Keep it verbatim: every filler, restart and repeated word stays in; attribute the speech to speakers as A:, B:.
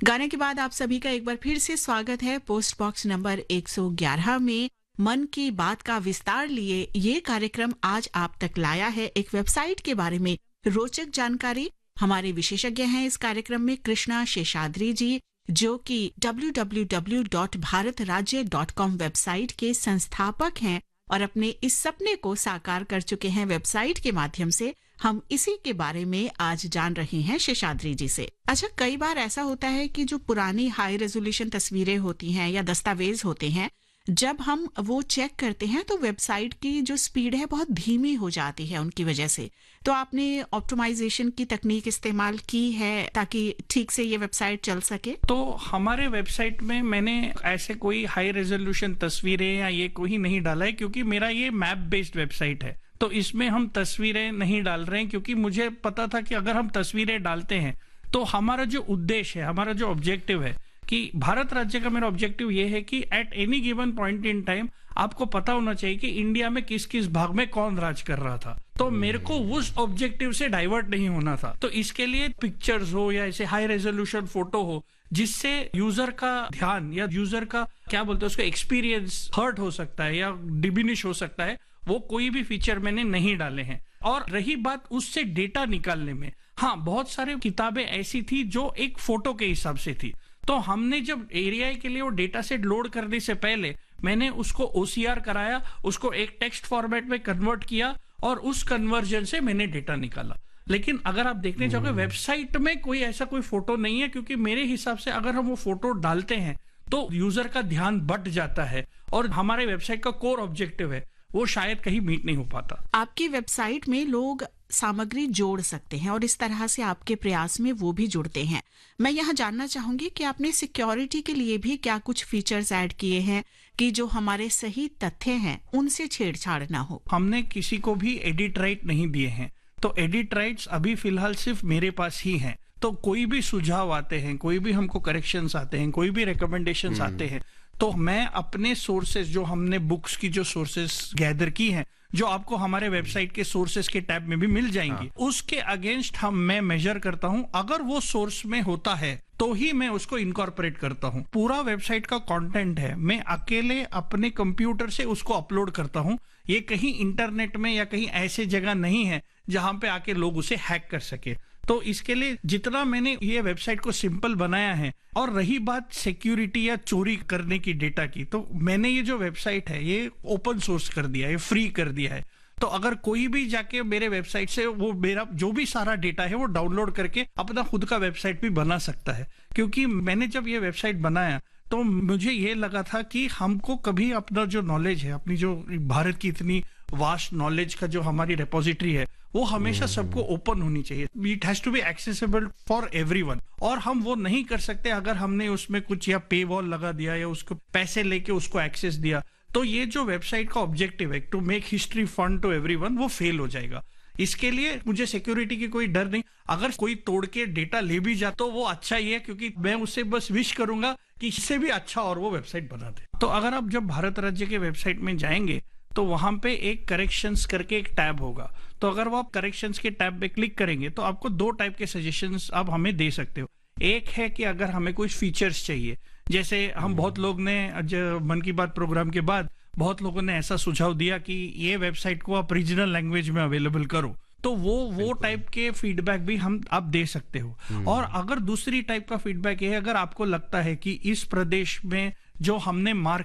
A: गाने के बाद आप सभी का एक बार फिर से स्वागत है पोस्ट बॉक्स नंबर एक सौ ग्यारह में। मन की बात का विस्तार लिए ये कार्यक्रम आज आप तक लाया है एक वेबसाइट के बारे में रोचक जानकारी। हमारे विशेषज्ञ हैं इस कार्यक्रम में कृष्णा शेषाद्री जी, जो कि W W W dot Bharat राज्य डॉट कॉम वेबसाइट के संस्थापक हैं और अपने इस सपने को साकार कर चुके हैं वेबसाइट के माध्यम से। हम इसी के बारे में आज जान रहे हैं शेषाद्री जी से। अच्छा, कई बार ऐसा होता है कि जो पुरानी हाई रेजोल्यूशन तस्वीरें होती हैं या दस्तावेज होते हैं, जब हम वो चेक करते हैं तो वेबसाइट की जो स्पीड है बहुत धीमी हो जाती है उनकी वजह से। तो आपने ऑप्टिमाइजेशन की तकनीक इस्तेमाल की है ताकि ठीक से ये वेबसाइट चल सके?
B: तो हमारे वेबसाइट में मैंने ऐसे कोई हाई रेजोल्यूशन तस्वीरें या ये कोई नहीं डाला है, क्योंकि मेरा ये मैप बेस्ड वेबसाइट है। तो इसमें हम तस्वीरें नहीं डाल रहे हैं, क्योंकि मुझे पता था कि अगर हम तस्वीरें डालते हैं तो हमारा जो उद्देश्य है, हमारा जो ऑब्जेक्टिव है कि भारत राज्य का मेरा ऑब्जेक्टिव ये है कि at any given point in time आपको पता होना चाहिए कि इंडिया में किस किस भाग में कौन राज कर रहा था। तो मेरे को उस ऑब्जेक्टिव से डाइवर्ट नहीं होना था। तो इसके लिए पिक्चर्स हो या ऐसे हाई रेजोल्यूशन फोटो हो जिससे यूजर का ध्यान या यूजर का क्या बोलते हैं उसका एक्सपीरियंस हर्ट हो सकता है या डिमिनिश हो सकता है, वो कोई भी फीचर मैंने नहीं डाले हैं। और रही बात उससे डेटा निकालने में, हाँ, बहुत सारी किताबें ऐसी थी जो एक फोटो के हिसाब से थी। तो हमने जब एरिया के लिए वो डेटा सेट लोड करने से पहले मैंने उसको ओसीआर कराया, उसको एक टेक्स्ट फॉर्मेट में कन्वर्ट किया और उस कन्वर्जन से मैंने डेटा निकाला। लेकिन अगर आप देखने जाओगे वेबसाइट में कोई ऐसा कोई फोटो नहीं है, क्योंकि मेरे हिसाब से अगर हम वो फोटो डालते हैं तो यूजर का ध्यान बट जाता है और हमारे वेबसाइट का कोर ऑब्जेक्टिव है वो शायद कहीं मीट नहीं हो पाता।
A: आपकी वेबसाइट में लोग सामग्री जोड़ सकते हैं और इस तरह से आपके प्रयास में वो भी जुड़ते हैं। मैं यहाँ जानना चाहूंगी कि आपने सिक्योरिटी के लिए भी क्या कुछ फीचर्स ऐड किए हैं कि जो हमारे सही तथ्य हैं उनसे छेड़छाड़ ना हो?
B: हमने किसी को भी एडिट राइट नहीं दिए हैं। तो एडिट राइट्स अभी फिलहाल सिर्फ मेरे पास ही हैं। तो कोई भी सुझाव आते हैं, कोई भी हमको करेक्शंस आते हैं, कोई भी रिकमेंडेशंस आते हैं, तो मैं अपने सोर्सेस जो हमने बुक्स की जो सोर्सेस गैदर की हैं, जो आपको हमारे वेबसाइट के सोर्सेस के टैब में भी मिल जाएंगी, हाँ। उसके अगेंस्ट हम मैं मेजर करता हूं। अगर वो सोर्स में होता है तो ही मैं उसको इनकॉर्पोरेट करता हूं। पूरा वेबसाइट का कंटेंट है, मैं अकेले अपने कंप्यूटर से उसको अपलोड करता हूं। ये कहीं इंटरनेट में या कहीं ऐसे जगह नहीं है जहां पे आके लोग उसे हैक कर सके। तो इसके लिए जितना मैंने ये वेबसाइट को सिंपल बनाया है, और रही बात सिक्योरिटी या चोरी करने की डेटा की, तो मैंने ये जो वेबसाइट है ये ओपन सोर्स कर दिया है, फ्री कर दिया है। तो अगर कोई भी जाके मेरे वेबसाइट से वो मेरा जो भी सारा डेटा है वो डाउनलोड करके अपना खुद का वेबसाइट भी बना सकता है। क्योंकि मैंने जब ये वेबसाइट बनाया तो मुझे ये लगा था कि हमको कभी अपना जो नॉलेज है, अपनी जो भारत की इतनी वास्ट नॉलेज का जो हमारी रेपोजिटरी है, वो हमेशा सबको ओपन होनी चाहिए। It has to be accessible for everyone. और हम वो नहीं कर सकते अगर हमने उसमें कुछ या पे वॉल लगा दिया या उसको पैसे लेके उसको एक्सेस दिया। तो ये जो वेबसाइट का ऑब्जेक्टिव है to make history fun to everyone, वो फेल हो जाएगा। इसके लिए मुझे सिक्योरिटी की कोई डर नहीं। अगर कोई तोड़ के डेटा ले भी जा तो वो अच्छा ही है, क्योंकि मैं उससे बस विश करूंगा कि इससे भी अच्छा और वो वेबसाइट बना दे। तो अगर आप जब भारत राज्य के वेबसाइट में जाएंगे तो वहां पे एक करेक्शंस करके एक टैब होगा। तो अगर वो आप करेक्शंस के टैब पे क्लिक करेंगे तो आपको दो टाइप के सजेशंस आप हमें दे सकते हो। एक है कि अगर हमें कुछ फीचर्स चाहिए, जैसे हम बहुत लोग ने मन की बात प्रोग्राम के बाद बहुत लोगों ने ऐसा सुझाव दिया कि ये वेबसाइट को आप रीजनल लैंग्वेज में अवेलेबल करो, तो वो वो टाइप के फीडबैक भी हम आप दे सकते हो। और अगर दूसरी टाइप का फीडबैक ये है, अगर आपको लगता है कि इस प्रदेश में जो हमने मार्क